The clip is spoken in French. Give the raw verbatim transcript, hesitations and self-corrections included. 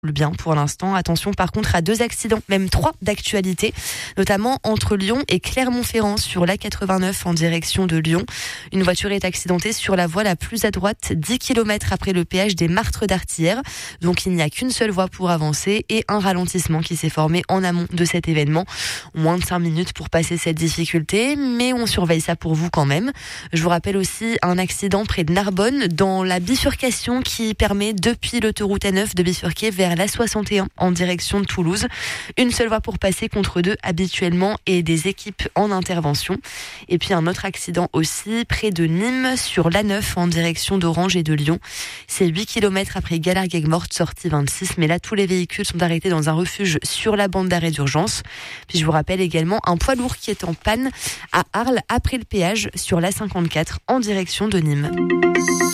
bien pour l'instant. Attention par contre à deux accidents, même trois d'actualité, notamment entre Lyon et Clermont-Ferrand sur l'A quatre-vingt-neuf en direction de Lyon. Une voiture est accidentée sur la voie la plus à droite, dix kilomètres après le péage des Martres d'Artillères. Donc il n'y a qu'une seule voie pour avancer et un ralentissement qui s'est formé en amont de cet événement. Moins de cinq minutes pour passer cette difficulté, mais on surveille ça pour vous quand même. Je vous rappelle aussi un accident près de Narbonne dans la bifurcation qui permet depuis l'autoroute A neuf de bifurquer vers l'A soixante et un en direction de Toulouse. Une seule voie pour passer contre deux habituellement et des équipes en intervention. Et puis un autre accident aussi près de Nîmes sur l'A neuf en direction d'Orange et de Lyon. C'est huit kilomètres après Galargues-Morte, sortie vingt-six. Mais là, tous les véhicules sont arrêtés dans un refuge sur la bande d'arrêt d'urgence. Puis je vous rappelle également un poids lourd qui est en panne à Arles après le péage sur l'A cinquante-quatre en direction de Nîmes.